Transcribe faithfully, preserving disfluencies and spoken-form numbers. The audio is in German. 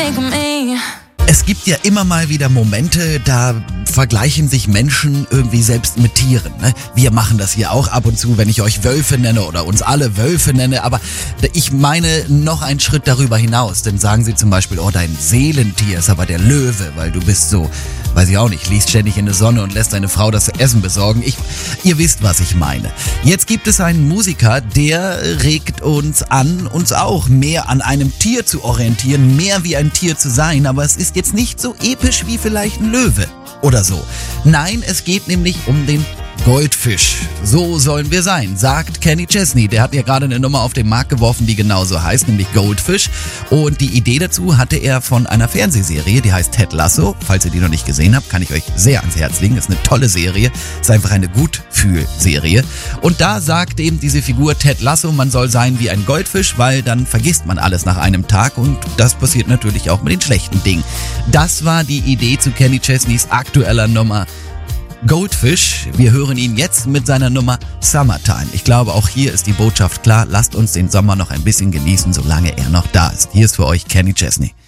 think of me. Es gibt ja immer mal wieder Momente, da vergleichen sich Menschen irgendwie selbst mit Tieren. Ne? Wir machen das hier auch ab und zu, wenn ich euch Wölfe nenne oder uns alle Wölfe nenne. Aber ich meine noch einen Schritt darüber hinaus. Denn sagen sie zum Beispiel, oh, dein Seelentier ist aber der Löwe, weil du bist so, weiß ich auch nicht, liegst ständig in der Sonne und lässt deine Frau das Essen besorgen. Ich, ihr wisst, was ich meine. Jetzt gibt es einen Musiker, der regt uns an, uns auch mehr an einem Tier zu orientieren, mehr wie ein Tier zu sein. Aber es ist jetzt nicht so episch wie vielleicht ein Löwe oder so. Nein, es geht nämlich um den Goldfisch. So sollen wir sein, sagt Kenny Chesney. Der hat ja gerade eine Nummer auf den Markt geworfen, die genauso heißt, nämlich Goldfish. Und die Idee dazu hatte er von einer Fernsehserie, die heißt Ted Lasso. Falls ihr die noch nicht gesehen habt, kann ich euch sehr ans Herz legen. Ist eine tolle Serie. Ist einfach eine Gutfühl-Serie. Und da sagt eben diese Figur Ted Lasso, man soll sein wie ein Goldfisch, weil dann vergisst man alles nach einem Tag. Und das passiert natürlich auch mit den schlechten Dingen. Das war die Idee zu Kenny Chesneys aktueller Nummer Goldfish. Wir hören ihn jetzt mit seiner Nummer Summertime. Ich glaube, auch hier ist die Botschaft klar. Lasst uns den Sommer noch ein bisschen genießen, solange er noch da ist. Hier ist für euch Kenny Chesney.